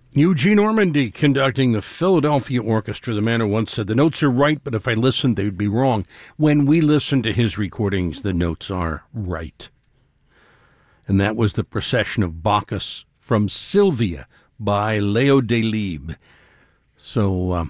Eugene Ormandy conducting the Philadelphia Orchestra. The man who once said, the notes are right, but if I listened, they'd be wrong. When we listen to his recordings, the notes are right. And that was the Procession of Bacchus from Sylvia by Leo Delibes. So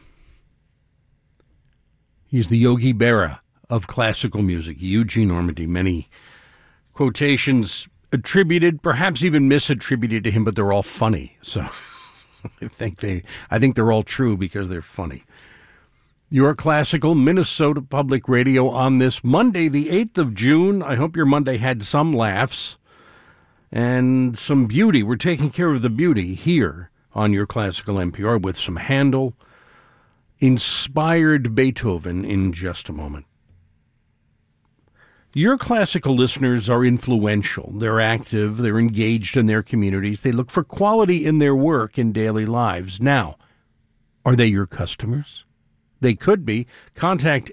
he's the Yogi Berra of classical music, Eugene Ormandy. Many quotations attributed, perhaps even misattributed to him, but they're all funny. So I think they're all true because they're funny. Your Classical Minnesota Public Radio on this Monday, the 8th of June. I hope your Monday had some laughs and some beauty. We're taking care of the beauty here on Your Classical NPR with some Handel, inspired Beethoven in just a moment. Your classical listeners are influential. They're active. They're engaged in their communities. They look for quality in their work in daily lives. Now, are they your customers? They could be. Contact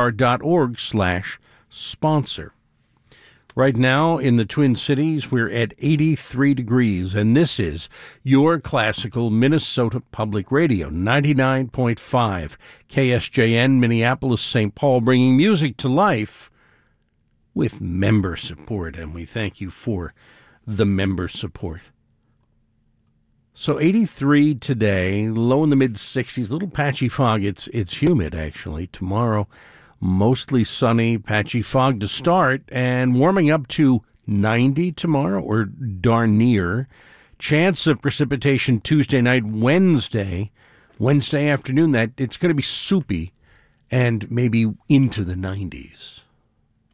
npr.org/sponsor. Right now in the Twin Cities, we're at 83 degrees, and this is Your Classical Minnesota Public Radio, 99.5 KSJN, Minneapolis, St. Paul, bringing music to life with member support, and we thank you for the member support. So 83 today, low in the mid-60s, little patchy fog. It's humid, actually. Tomorrow, mostly sunny, patchy fog to start, and warming up to 90 tomorrow, or darn near. Chance of precipitation Tuesday night, Wednesday afternoon, that it's going to be soupy, and maybe into the 90s.